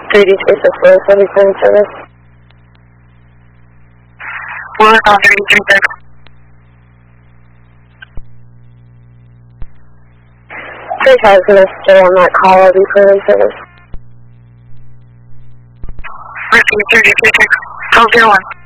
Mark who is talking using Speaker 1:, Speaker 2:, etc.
Speaker 1: 3D364 service service.
Speaker 2: 1 on 3D36.
Speaker 1: Three times going to stay on that call. I'll be clearly service.
Speaker 2: Whiskey 3D36. 1201.